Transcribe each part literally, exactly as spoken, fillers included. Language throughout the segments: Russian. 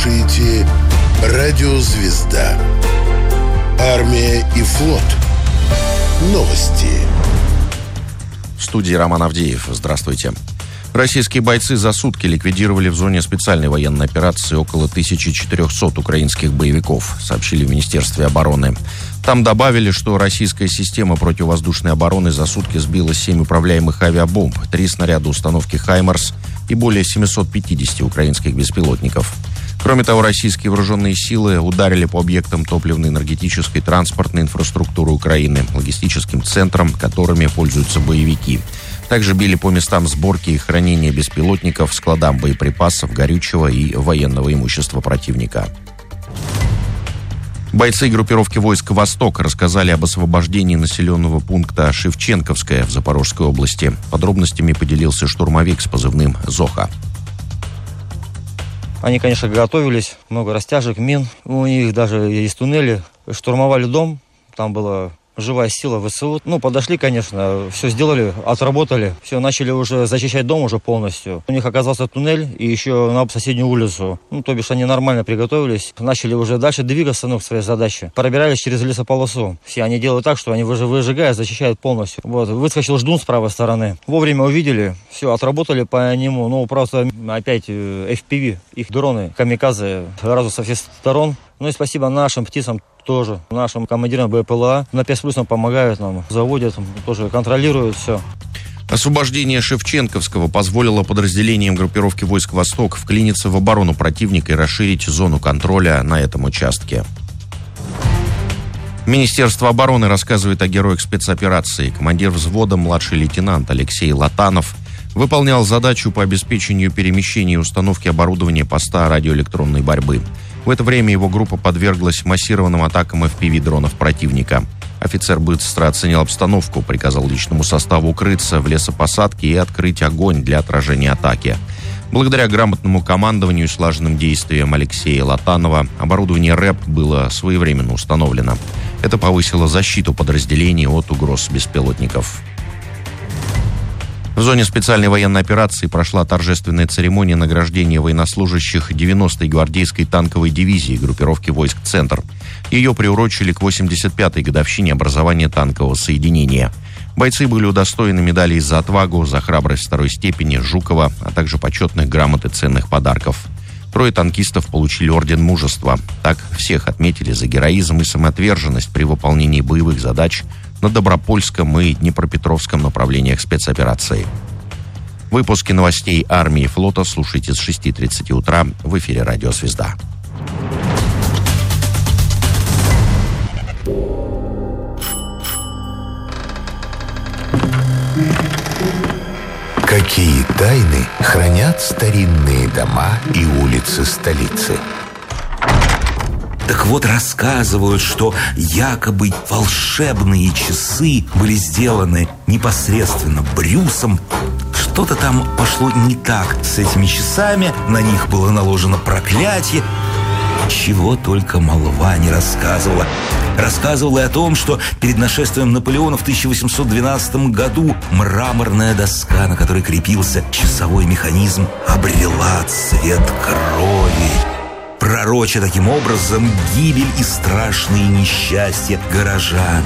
слушаете «Радио Звезда». Армия и флот. Новости. В студии Роман Авдеев. Здравствуйте. Российские бойцы за сутки ликвидировали в зоне специальной военной операции около тысяча четыреста украинских боевиков, сообщили в Министерстве обороны. Там добавили, что российская система противовоздушной обороны за сутки сбила семь управляемых авиабомб, три снаряда установки «Хаймарс» и более семьсот пятьдесят украинских беспилотников. Кроме того, российские вооруженные силы ударили по объектам топливно-энергетической транспортной инфраструктуры Украины, логистическим центрам, которыми пользуются боевики. Также били по местам сборки и хранения беспилотников, складам боеприпасов, горючего и военного имущества противника. Бойцы группировки войск «Восток» рассказали об освобождении населенного пункта Шевченковское в Запорожской области. Подробностями поделился штурмовик с позывным «Зоха». Они, конечно, готовились, много растяжек, мин. У них даже есть туннели. Штурмовали дом, там была живая сила ВСУ. Ну, подошли, конечно, все сделали, отработали. Все, начали уже зачищать дом уже полностью. У них оказался туннель и еще на соседнюю улицу. Ну, то бишь, они нормально приготовились. Начали уже дальше двигаться, ну, к своей задаче. Пробирались через лесополосу. Все они делают так, что они выжигают, зачищают полностью. Вот, выскочил ждун с правой стороны. Вовремя увидели, все, отработали по нему. Ну, просто опять эф пи ви, их дроны, камикадзе, сразу со всех сторон. Ну и спасибо нашим птицам тоже, нашим командирам БПЛА. На пять плюс нам помогают, нам заводят, тоже контролируют все. Освобождение Шевченковского позволило подразделениям группировки войск «Восток» вклиниться в оборону противника и расширить зону контроля на этом участке. Министерство обороны рассказывает о героях спецоперации. Командир взвода, младший лейтенант Алексей Латанов, выполнял задачу по обеспечению перемещения и установки оборудования поста радиоэлектронной борьбы. В это время его группа подверглась массированным атакам эф пи ви-дронов противника. Офицер быстро оценил обстановку, приказал личному составу укрыться в лесопосадке и открыть огонь для отражения атаки. Благодаря грамотному командованию и слаженным действиям Алексея Латанова оборудование РЭП было своевременно установлено. Это повысило защиту подразделений от угроз беспилотников. В зоне специальной военной операции прошла торжественная церемония награждения военнослужащих девяностой гвардейской танковой дивизии группировки войск «Центр». Ее приурочили к восемьдесят пятой годовщине образования танкового соединения. Бойцы были удостоены медалей за отвагу, за храбрость второй степени Жукова, а также почетных грамот и ценных подарков. Трое танкистов получили орден мужества. Так всех отметили за героизм и самоотверженность при выполнении боевых задач на Добропольском и Днепропетровском направлениях спецоперации. Выпуски новостей армии и флота слушайте с шести тридцати утра в эфире «Радио Звезда». Какие тайны хранят старинные дома и улицы столицы? Так вот, рассказывают, что якобы волшебные часы были сделаны непосредственно Брюсом. Что-то там пошло не так с этими часами, на них было наложено проклятие. Чего только молва не рассказывала. Рассказывала и о том, что перед нашествием Наполеона в тысяча восемьсот двенадцатом году мраморная доска, на которой крепился часовой механизм, обрела цвет крови, пророча таким образом гибель и страшные несчастья горожан.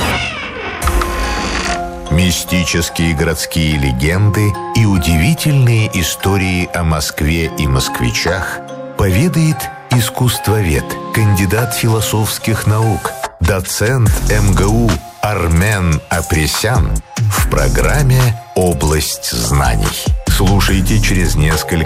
Мистические городские легенды и удивительные истории о Москве и москвичах поведает искусствовед, кандидат философских наук, доцент эм гэ у Армен Апресян в программе «Область знаний». Слушайте через несколько